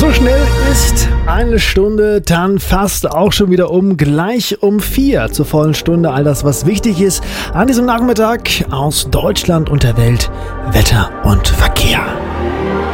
So schnell ist eine Stunde dann fast auch schon wieder um, gleich um 4 zur vollen Stunde. All das, was wichtig ist an diesem Nachmittag aus Deutschland und der Welt, Wetter und Verkehr.